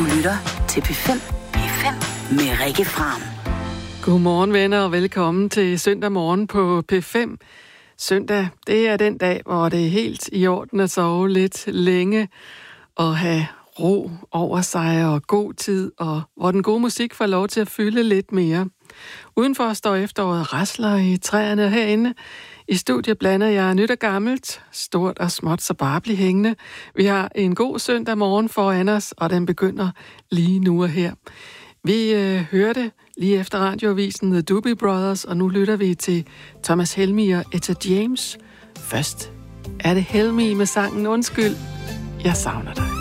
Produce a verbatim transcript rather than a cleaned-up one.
Du lytter til P fem. P fem med Rikke Fram. Godmorgen venner og velkommen til søndag morgen på P fem. Søndag, det er den dag, hvor det er helt i orden at sove lidt længe og have ro over sig og god tid, og hvor den gode musik får lov til at fylde lidt mere. Udenfor står efteråret rasler i træerne, og herinde i studiet blander jeg nyt og gammelt, stort og småt, så bare bliv hængende. Vi har en god søndag morgen foran os, og den begynder lige nu og her. Vi øh, hørte lige efter radioavisen The Doobie Brothers, og nu lytter vi til Thomas Helmig og Etta James. Først er det Helmig med sangen Undskyld, jeg savner dig.